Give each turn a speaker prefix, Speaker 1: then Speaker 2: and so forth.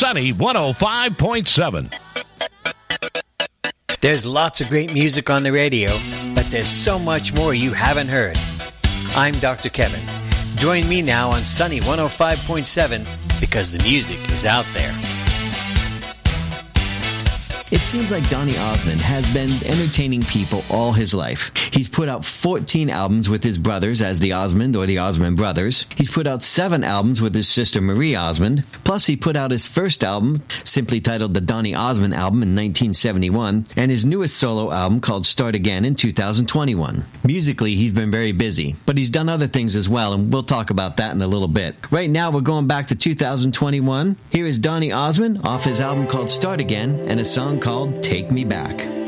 Speaker 1: Sunny 105.7.
Speaker 2: There's lots of great music on the radio, but there's so much more you haven't heard. I'm Dr. Kevin. Join me now on Sunny 105.7 because the music is out there.
Speaker 3: It seems like Donny Osmond has been entertaining people all his life. He's put out 14 albums with his brothers as the Osmond or the Osmond Brothers. He's put out 7 albums with his sister Marie Osmond. Plus, he put out his first album, simply titled the Donny Osmond Album in 1971, and his newest solo album called Start Again in 2021. Musically, he's been very busy, but he's done other things as well, and we'll talk about that in a little bit. Right now, we're going back to 2021. Here is Donny Osmond off his album called Start Again and a song called Take Me Back.